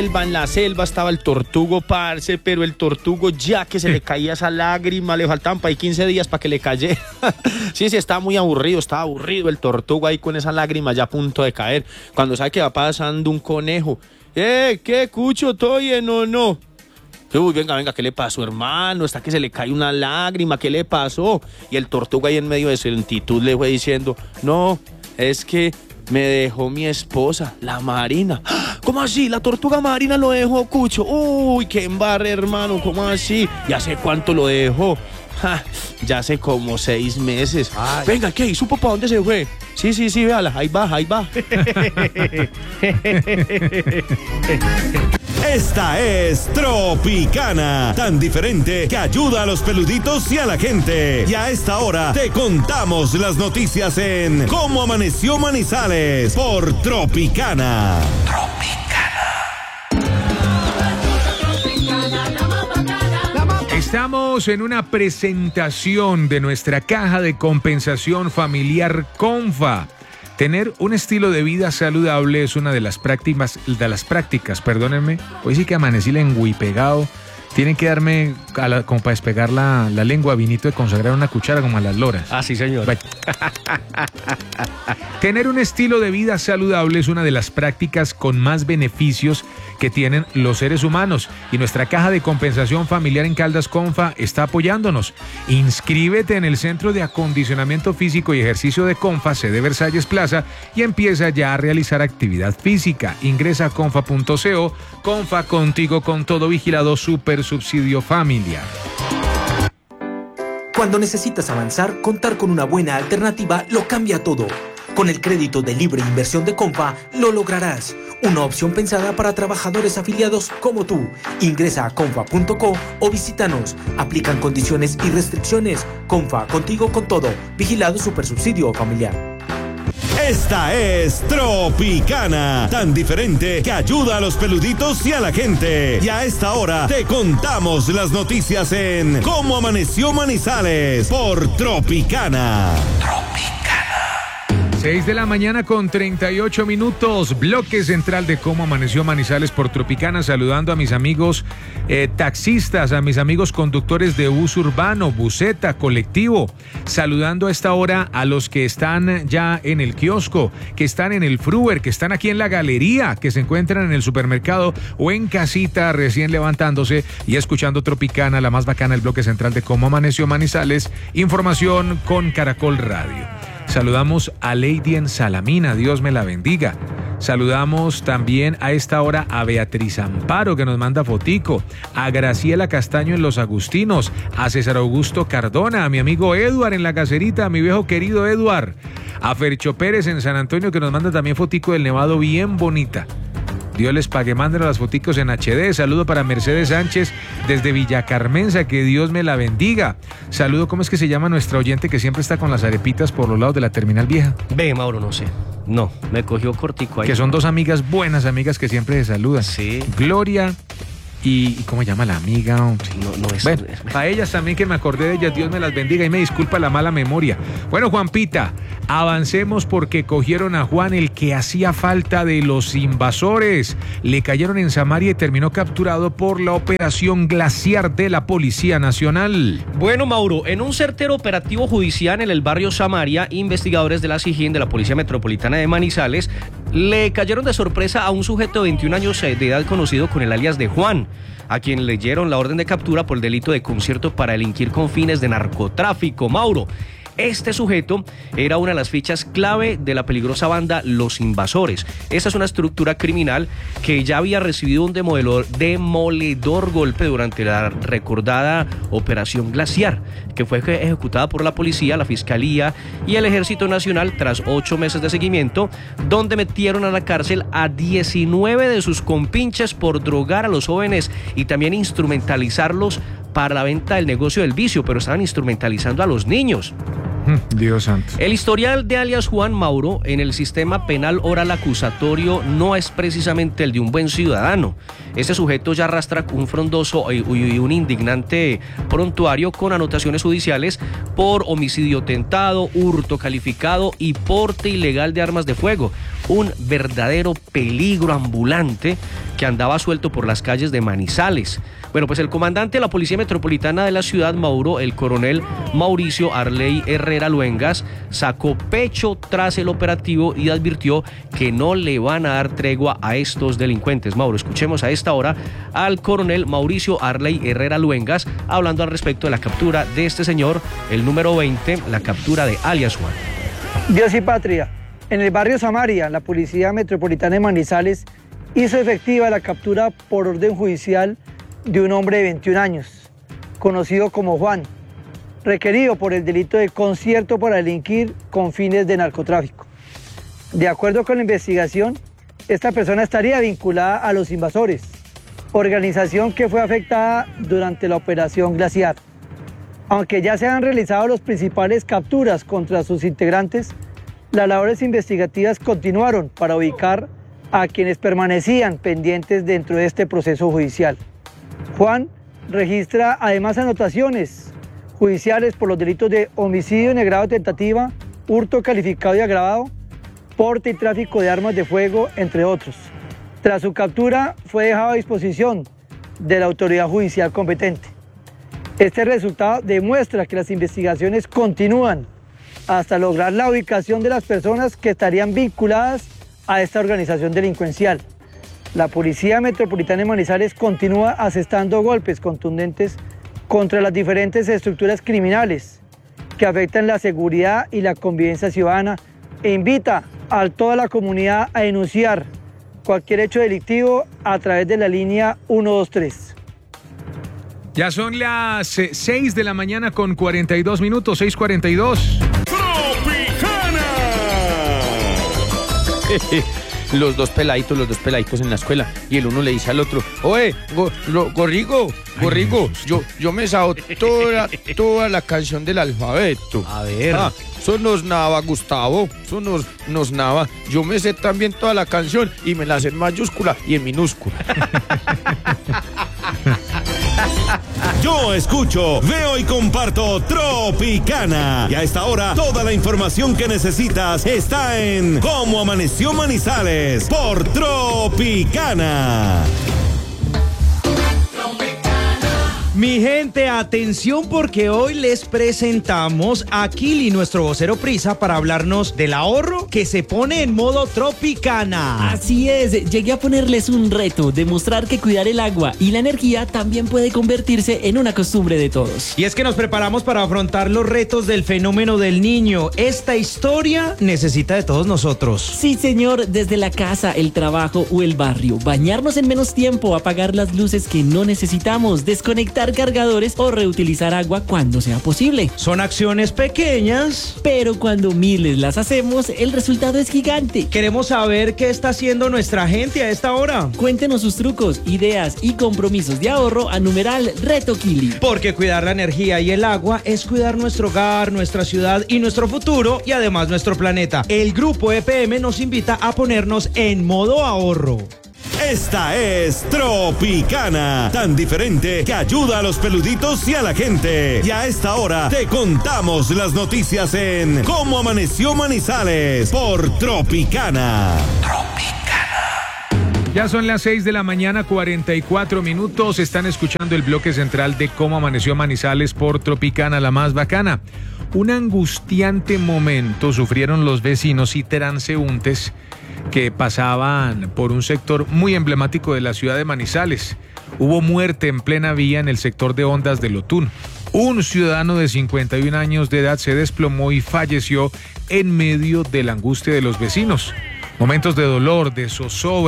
En la selva estaba el tortugo, parce, pero el tortugo ya que se le caía esa lágrima, le faltaban para ahí 15 días para que le cayera. Sí, estaba muy aburrido, estaba aburrido el tortugo ahí con esa lágrima ya a punto de caer. Cuando sabe que va pasando un conejo, ¿qué, Cucho, todo bien o no? Uy, venga, ¿qué le pasó, hermano? Está que se le cae una lágrima, ¿qué le pasó? Y el tortugo ahí en medio de su lentitud le fue diciendo, no, es que me dejó mi esposa, la Marina. ¿Cómo así? ¿La tortuga Marina lo dejó, Cucho? Uy, qué embarre, hermano, ¿cómo así? ¿Ya sé cuánto lo dejó? Ya hace como 6 meses. Ay. Venga, ¿qué? ¿Y supo para dónde se fue? Sí, véala, ahí va. Esta es Tropicana, tan diferente que ayuda a los peluditos y a la gente. Y a esta hora te contamos las noticias en Cómo Amaneció Manizales por Tropicana. Estamos en una presentación de nuestra caja de compensación familiar Confa. Tener un estilo de vida saludable es una de las prácticas, perdónenme. Hoy sí que amanecí lenguipegado. Tienen que darme, como para despegar la lengua, vinito de consagrar una cuchara como a las loras. Ah, sí, señor. Tener un estilo de vida saludable es una de las prácticas con más beneficios que tienen los seres humanos. Y nuestra caja de compensación familiar en Caldas Confa está apoyándonos. Inscríbete en el Centro de Acondicionamiento Físico y Ejercicio de Confa, sede Versalles Plaza, y empieza ya a realizar actividad física. Ingresa a confa.co. Confa, contigo con todo, vigilado, super subsidio familiar. Cuando necesitas avanzar, contar con una buena alternativa lo cambia todo. Con el crédito de libre inversión de Confa, lo lograrás. Una opción pensada para trabajadores afiliados como tú. Ingresa a confa.co o visítanos. Aplican condiciones y restricciones. Confa, contigo con todo. Vigilado Supersubsidio Familiar. Esta es Tropicana, tan diferente que ayuda a los peluditos y a la gente. Y a esta hora te contamos las noticias en Cómo Amaneció Manizales por Tropicana. 6 de la mañana con 38 minutos, bloque central de Cómo Amaneció Manizales por Tropicana, saludando a mis amigos taxistas, a mis amigos conductores de bus urbano, buseta, colectivo, saludando a esta hora a los que están ya en el kiosco, que están en el Fruver, que están aquí en la galería, que se encuentran en el supermercado o en casita recién levantándose y escuchando Tropicana, la más bacana, el bloque central de Cómo Amaneció Manizales, información con Caracol Radio. Saludamos a Lady en Salamina, Dios me la bendiga. Saludamos también a esta hora a Beatriz Amparo, que nos manda fotico, a Graciela Castaño en Los Agustinos, a César Augusto Cardona, a mi amigo Eduard en La Caserita, a mi viejo querido Eduard, a Fercho Pérez en San Antonio, que nos manda también fotico del Nevado bien bonita. Dios les pague, mándenos las foticos en HD. Saludo para Mercedes Sánchez desde Villa Carmenza, que Dios me la bendiga. Saludo, ¿cómo es que se llama nuestra oyente que siempre está con las arepitas por los lados de la terminal vieja? Ve, Mauro, no sé. No, me cogió cortico ahí. Que son dos amigas, buenas amigas que siempre se saludan. Sí. Gloria y ¿cómo se llama la amiga? No es. Bueno, a ellas también, que me acordé de ellas, Dios me las bendiga y me disculpa la mala memoria. Bueno, Juanpita, avancemos porque cogieron a Juan, el que hacía falta de los invasores. Le cayeron en Samaria y terminó capturado por la operación Glaciar de la Policía Nacional. Bueno, Mauro, en un certero operativo judicial en el barrio Samaria, investigadores de la SIJIN de la Policía Metropolitana de Manizales le cayeron de sorpresa a un sujeto de 21 años de edad conocido con el alias de Juan, a quien le dieron la orden de captura por el delito de concierto para delinquir con fines de narcotráfico. Mauro, este sujeto era una de las fichas clave de la peligrosa banda Los Invasores. Esta es una estructura criminal que ya había recibido un demoledor golpe durante la recordada Operación Glaciar, que fue ejecutada por la policía, la fiscalía y el Ejército Nacional tras 8 meses de seguimiento, donde metieron a la cárcel a 19 de sus compinches por drogar a los jóvenes y también instrumentalizarlos para la venta del negocio del vicio, pero estaban instrumentalizando a los niños. Dios santo. El historial de alias Juan, Mauro, en el sistema penal oral acusatorio no es precisamente el de un buen ciudadano. Este sujeto ya arrastra un frondoso y un indignante prontuario con anotaciones judiciales por homicidio tentado, hurto calificado y porte ilegal de armas de fuego. un verdadero peligro ambulante que andaba suelto por las calles de Manizales. Bueno, pues el comandante de la Policía Metropolitana de la ciudad, el coronel Mauricio Arley Herrera Luengas, sacó pecho tras el operativo y advirtió que no le van a dar tregua a estos delincuentes. Mauro, escuchemos a esta hora al coronel Mauricio Arley Herrera Luengas hablando al respecto de la captura de este señor, el número 20, la captura de alias Juan. Dios y patria. En el barrio Samaria, la Policía Metropolitana de Manizales hizo efectiva la captura por orden judicial de un hombre de 21 años, conocido como Juan, requerido por el delito de concierto para delinquir con fines de narcotráfico. De acuerdo con la investigación, esta persona estaría vinculada a los Invasores, organización que fue afectada durante la Operación Glaciar. Aunque ya se han realizado las principales capturas contra sus integrantes, las labores investigativas continuaron para ubicar a quienes permanecían pendientes dentro de este proceso judicial. Juan registra además anotaciones judiciales por los delitos de homicidio en grado de tentativa, hurto calificado y agravado, porte y tráfico de armas de fuego, entre otros. Tras su captura fue dejado a disposición de la autoridad judicial competente. Este resultado demuestra que las investigaciones continúan hasta lograr la ubicación de las personas que estarían vinculadas a esta organización delincuencial. La Policía Metropolitana de Manizales continúa asestando golpes contundentes contra las diferentes estructuras criminales que afectan la seguridad y la convivencia ciudadana e invita a toda la comunidad a denunciar cualquier hecho delictivo a través de la línea 123. Ya son las 6 de la mañana con 42 minutos, 6:42. ¡Tropicana! Los dos peladitos en la escuela, y el uno le dice al otro: oye, Gorrigo, yo me sabo toda la canción del alfabeto. A ver. Eso nos nava, Gustavo, eso nos nava. Yo me sé también toda la canción y me la sé en mayúscula y en minúscula. Yo escucho, veo y comparto Tropicana. Y a esta hora, toda la información que necesitas está en Cómo Amaneció Manizales por Tropicana. Mi gente, atención porque hoy les presentamos a Kili, nuestro vocero prisa, para hablarnos del ahorro que se pone en modo Tropicana. Así es, llegué a ponerles un reto, demostrar que cuidar el agua y la energía también puede convertirse en una costumbre de todos. Y es que nos preparamos para afrontar los retos del fenómeno del Niño. Esta historia necesita de todos nosotros. Sí, señor, desde la casa, el trabajo o el barrio, bañarnos en menos tiempo, apagar las luces que no necesitamos, desconectar cargadores o reutilizar agua cuando sea posible. Son acciones pequeñas, pero cuando miles las hacemos, el resultado es gigante. Queremos saber qué está haciendo nuestra gente a esta hora. Cuéntenos sus trucos, ideas y compromisos de ahorro a numeral Reto Kili. Porque cuidar la energía y el agua es cuidar nuestro hogar, nuestra ciudad y nuestro futuro, y además nuestro planeta. El grupo EPM nos invita a ponernos en modo ahorro. Esta es Tropicana, tan diferente que ayuda a los peluditos y a la gente. Y a esta hora te contamos las noticias en Cómo Amaneció Manizales por Tropicana. Ya son las 6 de la mañana, 44 minutos. Están escuchando el bloque central de Cómo Amaneció Manizales por Tropicana, la más bacana. Un angustiante momento sufrieron los vecinos y transeúntes que pasaban por un sector muy emblemático de la ciudad de Manizales. Hubo muerte en plena vía en el sector de Ondas del Otún. Un ciudadano de 51 años de edad se desplomó y falleció en medio de la angustia de los vecinos. Momentos de dolor, de zozobra.